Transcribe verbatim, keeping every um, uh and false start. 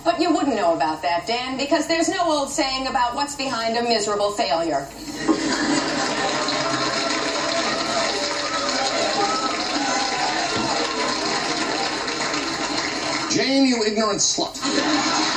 But you wouldn't know about that, Dan, because there's no old saying about what's behind a miserable failure. Jane, you ignorant slut.